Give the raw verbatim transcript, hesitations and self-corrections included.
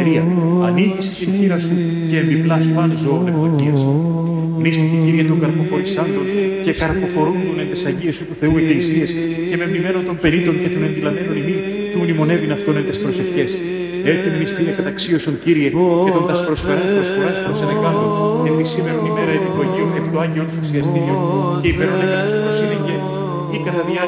ελευθερία. Ανοίγεις την χείρα σου και επιπλάς παν ζώων ευδοκίας. Μνήστηκε, Κύριε, των καρποφορησάντων και καρποφορούντων εν τες Αγίες σου του Θεού εκκλησίες και με μνημένων των περίτων και των ενδυλαμένων ημίν του μνημονεύειν αυτών εν τες προσευχές. Έτε με μυστήρια καταξίωσον, Κύριε, και των τας προσφεράς προσφοράς προς ενεγκάντων, και τη σήμερον ημέρα επί του Αγίου εκ του Άγιον σου θυσιαστήριον, και υπερονέκας τους προσύνεγγε, ή κατά διάρκεια